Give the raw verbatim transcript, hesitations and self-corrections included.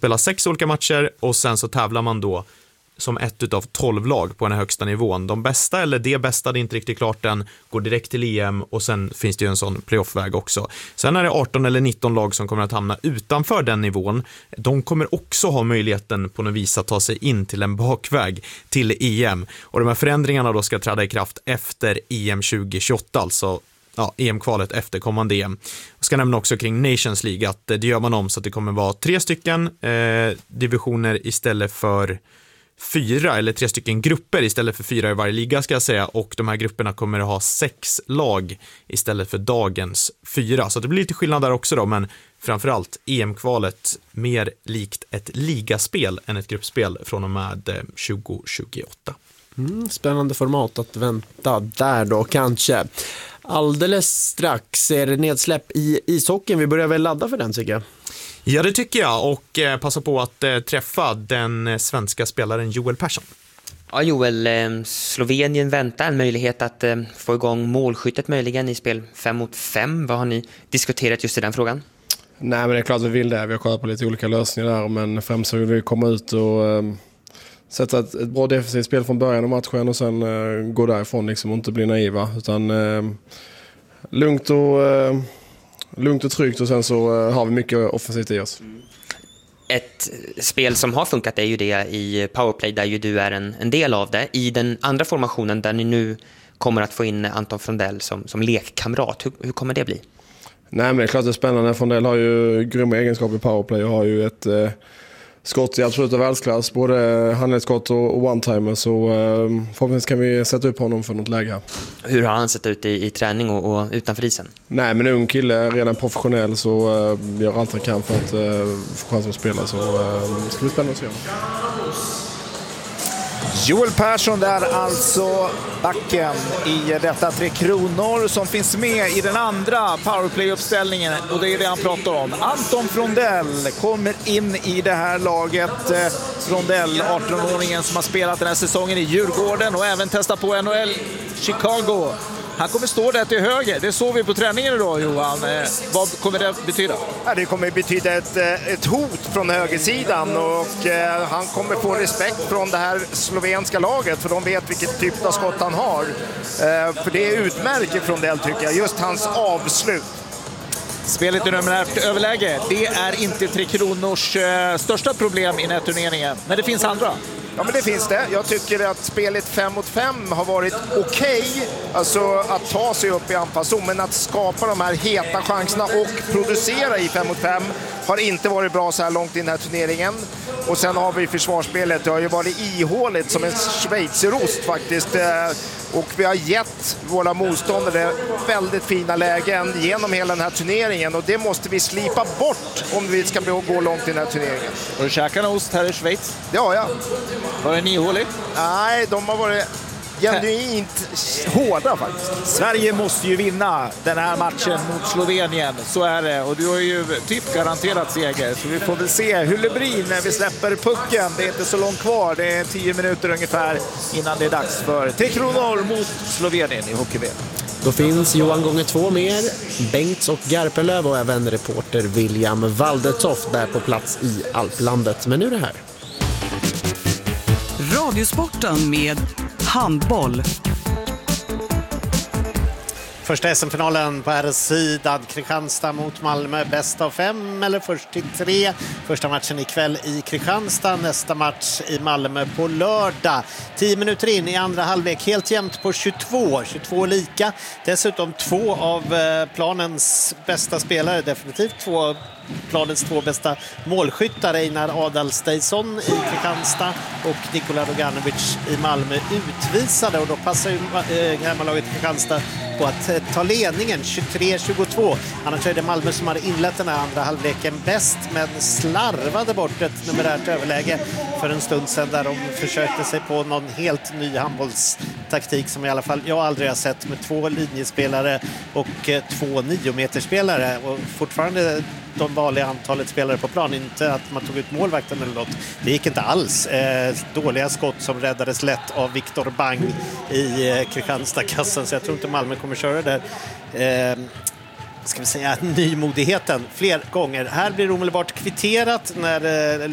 spela sex olika matcher och sen så tävlar man då som ett utav tolv lag på den högsta nivån. De bästa eller det bästa, det är inte riktigt klart än, går direkt till E M och sen finns det ju en sån playoffväg också. Sen är det arton eller nitton lag som kommer att hamna utanför den nivån. De kommer också ha möjligheten på något vis att ta sig in till en bakväg till E M. Och de här förändringarna då ska träda i kraft efter E M tjugo tjugoåtta, alltså ja, E M-kvalet efter kommande E M. Jag ska nämna också kring Nations League att det gör man om så att det kommer vara tre stycken eh, divisioner istället för fyra, eller tre stycken grupper istället för fyra i varje liga ska jag säga, och de här grupperna kommer att ha sex lag istället för dagens fyra, så det blir lite skillnad där också då, men framförallt E M-kvalet mer likt ett ligaspel än ett gruppspel från och med tjugo tjugoåtta. Mm, spännande format att vänta där då kanske. Alldeles strax är det nedsläpp i ishockeyn, vi börjar väl ladda för den tycker jag. Ja, det tycker jag, och eh, passa på att eh, träffa den eh, svenska spelaren Joel Persson. Ja, Joel, eh, Slovenien väntar en möjlighet att eh, få igång målskyttet möjligen i spel fem mot fem. Vad har ni diskuterat just i den frågan? Nej, men det är klart vi vill det. Vi har kollat på lite olika lösningar där, men främst så vill vi komma ut och eh, sätta ett, ett bra defensivt spel från början av matchen och sen eh, gå därifrån liksom och inte bli naiva, utan eh, lugnt och... Eh, Lugnt och tryggt, och sen så har vi mycket offensivt i oss. Ett spel som har funkat är ju det i powerplay där ju du är en, en del av det. I den andra formationen där ni nu kommer att få in Anton Frondell som, som lekkamrat. Hur, hur kommer det bli? Nej, men det är klart det är spännande. Frondell har ju grymma egenskaper i powerplay och har ju ett eh, skott i absoluta världsklass. Både handledsskott och, och one-timer. Så eh, förhoppningsvis kan vi sätta upp honom för något läge här. Hur har han sett ut i, i träning och, och utanför isen? Nej, men en ung kille, redan professionell, så eh, gör allt han kan för att eh, få chans att spela. Så eh, det ska bli spännande att se honom. Joel Persson där alltså, backen i detta Tre Kronor som finns med i den andra powerplay-uppställningen, och det är det han pratar om. Anton Frondell kommer in i det här laget. Frondell, arton-åringen som har spelat den här säsongen i Djurgården och även testat på N H L Chicago. Han kommer stå där till höger. Det såg vi på träningen idag, Johan. Eh, vad kommer det betyda? Ja, det kommer betyda ett, ett hot från högersidan, och eh, han kommer få respekt från det här slovenska laget, för de vet vilket typ av skott han har. Eh, för det är utmärkt från det, tycker jag. Just hans avslut. Spelet i numerärt överläge, det är inte Tre Kronors eh, största problem i den här turneringen. Men det finns andra. Ja, men det finns det. Jag tycker att spelet fem mot fem har varit okej. Okay. Alltså att ta sig upp i anfallszon, men att skapa de här heta chanserna och producera i fem mot fem har inte varit bra så här långt i den här turneringen. Och sen har vi försvarsspelet. Det har ju varit ihåligt som en schweizerost faktiskt. Och vi har gett våra motståndare väldigt fina lägen genom hela den här turneringen. Och det måste vi slipa bort om vi ska gå långt i den här turneringen. Har du käkat en ost här i Schweiz? Det har jag. Var den ihålig? Nej, de har varit genuint hårda faktiskt. Sverige måste ju vinna den här matchen mot Slovenien, så är det. Och du har ju typ garanterat seger, så vi får väl se hur det blir när vi släpper pucken. Det är inte så långt kvar, det är tio minuter ungefär innan det är dags för Tre Kronor mot Slovenien i hockey-V M. Då finns Johan gånger två mer, Bengts och Garpenlöv och även reporter William Waldetoft där på plats i Alplandet. Men nu är det här. Radiosporten med handboll. Första S M-finalen på R-sidan, Kristianstad mot Malmö, bäst av fem eller först till tre. Första matchen ikväll i Kristianstad, nästa match i Malmö på lördag. Tio minuter in i andra halvlek, helt jämnt på tjugotvå, tjugotvå lika. Dessutom två av planens bästa spelare, definitivt två planens två bästa målskyttar, Einar Adalsteinsson i Kristianstad och Nikola Roganovic i Malmö utvisade, och då passar ju äh, hemmalaget Kristianstad på att äh, ta ledningen tjugotre tjugotvå. Annars är det Malmö som har inlett den här andra halvleken bäst, men slarvade bort ett numerärt överläge för en stund sedan där de försökte sig på någon helt ny handbollstaktik som i alla fall jag aldrig har sett, med två linjespelare och äh, två niometerspelare, och fortfarande de vanliga antalet spelare på plan, inte att man tog ut målvakten eller något. Det gick inte alls. Eh, dåliga skott som räddades lätt av Viktor Bang i eh, Kristianstad-kassan, så jag tror inte Malmö kommer köra där. Eh, ska vi säga nymodigheten fler gånger. Här blir det omedelbart kvitterat när eh,